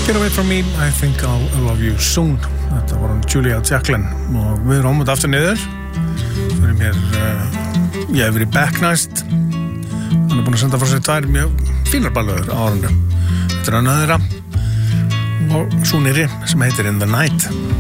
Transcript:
Get away from me, I think I'll love you soon. Þetta var hann Julia Jacklin og við erum ámönd aftur niður. Við erum hér, ég hef verið back næst. Hann búinn að senda frá sér 2 mjög fínar ballöður á árunum. Þetta hann aðra og svo nýri sem heitir In the Night.